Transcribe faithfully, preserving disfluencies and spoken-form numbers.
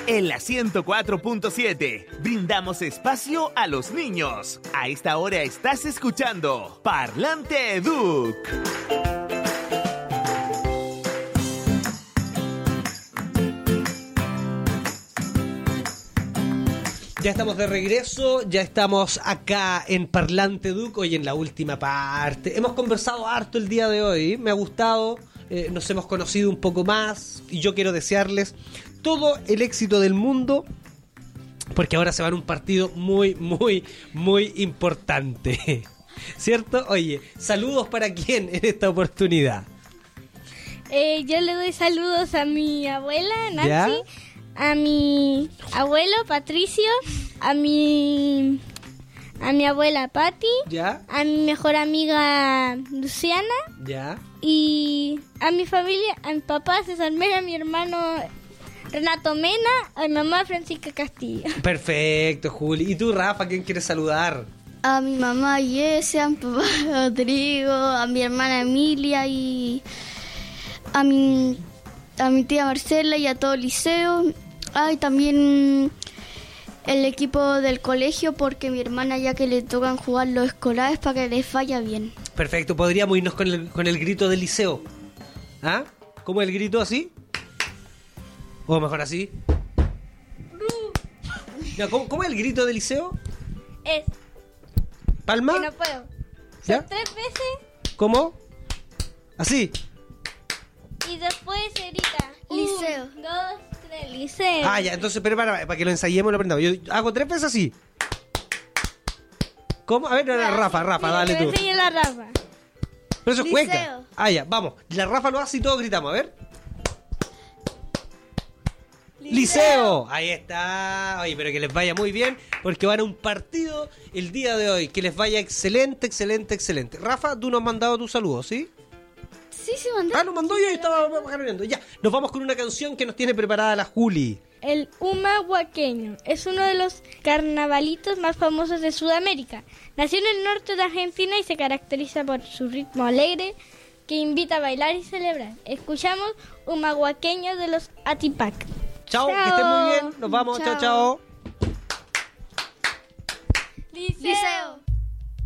En la ciento cuatro punto siete, brindamos espacio a los niños. A esta hora estás escuchando Parlante Educ. Ya estamos de regreso, ya estamos acá en Parlante Educ, hoy en la última parte. Hemos conversado harto el día de hoy, me ha gustado, eh, nos hemos conocido un poco más y yo quiero desearles todo el éxito del mundo, porque ahora se va a un partido muy, muy, muy importante. ¿Cierto? Oye, saludos para quién en esta oportunidad. Eh, yo le doy saludos a mi abuela, Nancy, ¿Ya? a mi abuelo, Patricio, a mi, a mi abuela, Patti, ¿Ya? a mi mejor amiga, Luciana, ¿Ya? y a mi familia, a mi papá, César Mena, a mi hermano, Renato Mena, a mi mamá, Francisca Castillo. Perfecto, Juli. ¿Y tú, Rafa, quién quieres saludar? A mi mamá Jessie, a mi papá Rodrigo, a mi hermana Emilia y a mi, a mi tía Marcela y a todo el liceo. Ah, y también el equipo del colegio, porque mi hermana ya que le tocan jugar los escolares para que les vaya bien. Perfecto, podríamos irnos con el, con el grito del liceo. ¿Ah? ¿Cómo es el grito así? O mejor así. No, ¿cómo, ¿Cómo es el grito del liceo? Es ¿Palma? que no puedo. ¿Ya? Son tres veces ¿Cómo? Así. y después se grita. Liceo. Un, dos, tres, liceo. Ah, ya, entonces, pero para, para que lo ensayemos y lo aprendamos. Yo hago tres veces así. ¿Cómo? A ver, no, no, Rafa, Rafa, Sí, dale que me tú. enseñe la Rafa. Pero eso es cueca. Liceo. Ah, ya, vamos. La Rafa lo hace y todos gritamos, a ver. Liceo. Ahí está. Oye, pero que les vaya muy bien, porque van a un partido el día de hoy. Que les vaya excelente, excelente, excelente. Rafa, tú nos has mandado tu saludo, ¿sí? Sí, sí, mandé. Ah, lo mandó y ahí estaba caminando. Ya, nos vamos con una canción que nos tiene preparada la Juli. El humahuaqueño es uno de los carnavalitos más famosos de Sudamérica. Nació en el norte de Argentina y se caracteriza por su ritmo alegre que invita a bailar y celebrar. Escuchamos Humahuaqueño de los Atipac. Chao, que Chao. estén muy bien. Nos vamos, chao, chao. Liceo.